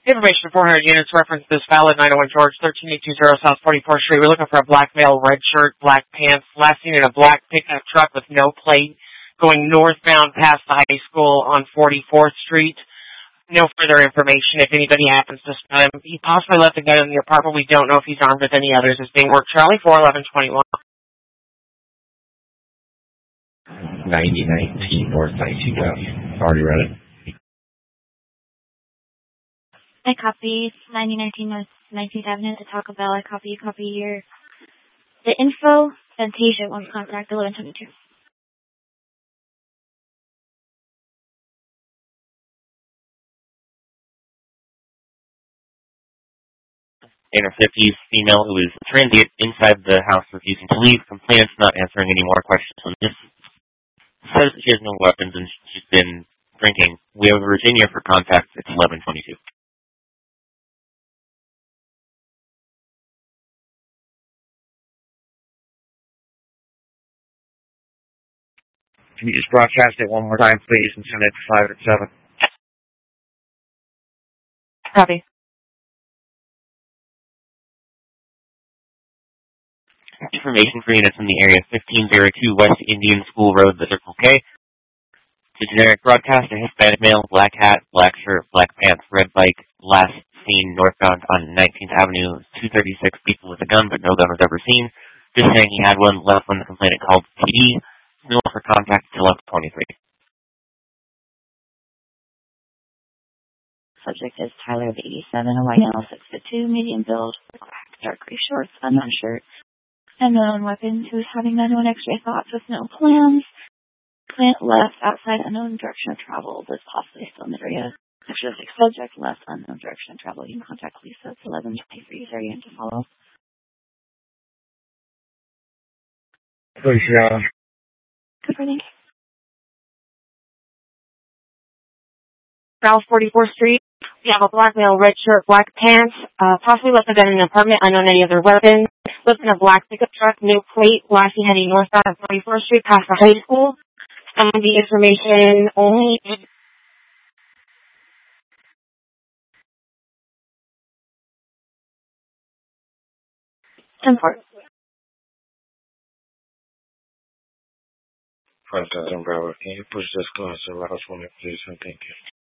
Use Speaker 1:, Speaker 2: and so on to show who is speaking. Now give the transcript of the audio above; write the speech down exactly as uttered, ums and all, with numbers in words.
Speaker 1: Information four hundred units reference this valid nine oh one George, thirteen eight two zero South forty-fourth Street. We're looking for a black male, red shirt, black pants, last seen in a black pickup truck with no plate, going northbound past the high school on forty-fourth Street. No further information. If anybody happens to spot him, he possibly left a gun in the apartment. We don't know if he's armed with any others. It's being worked. Charlie, four eleven twenty-one.
Speaker 2: ninety nineteen North nineteenth Avenue. Already read it.
Speaker 3: I copy ninety nineteen North nineteenth Avenue to Taco Bell. I copy, you copy your the info. Fantasia wants contact eleven twenty-two.
Speaker 4: In her fifties, female who is transient inside the house refusing to leave, complainants not answering any more questions on this. Says that she has no weapons and she's been drinking. We have Virginia for contact. It's eleven twenty-two.
Speaker 2: Can you just broadcast it one more time, please, and send it to five at seven?
Speaker 1: Copy.
Speaker 4: Information for units in the area fifteen oh two West Indian School Road, the Circle K. It's a generic broadcast, a Hispanic male, black hat, black shirt, black pants, red bike, last seen northbound on nineteenth Avenue, two thirty-six people with a gun, but no gun was ever seen. Just saying he had one, left when the complainant called P D. No for contact till eleven twenty-three.
Speaker 3: Subject is Tyler of eighty-seven, a white male, six foot two, medium build, black, dark gray shorts, unknown shirt, unknown weapon, who is having unknown X-ray thoughts with no plans. Plant left outside unknown direction of travel, was possibly still in the area. Actually, like subject left unknown direction of travel. You can contact Lisa. It's eleven twenty-three. Is there anything to follow?
Speaker 2: Please, yeah.
Speaker 3: Good morning.
Speaker 1: South forty-fourth Street. We have a black male, red shirt, black pants, uh, possibly left a gun in an apartment, unknown any other weapon. Lives in a black pickup truck, no plate, lastly heading northbound on forty-fourth Street past the high school. Um, the information only ten four.
Speaker 2: President Broward, can you push this closer? Last one, please, and thank you.